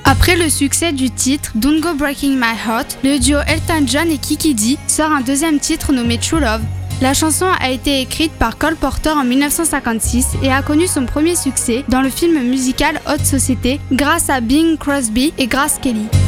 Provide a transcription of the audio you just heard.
Après le succès du titre Don't Go Breaking My Heart, le duo Elton John et Kiki Dee sort un deuxième titre nommé True Love. La chanson a été écrite par Cole Porter en 1956 et a connu son premier succès dans le film musical Haute Société grâce à Bing Crosby et Grace Kelly.